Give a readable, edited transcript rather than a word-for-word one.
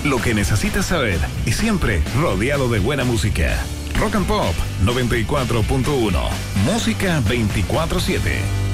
lo que necesitas saber y siempre rodeado de buena música. Rock and Pop 94.1. Música 24/7.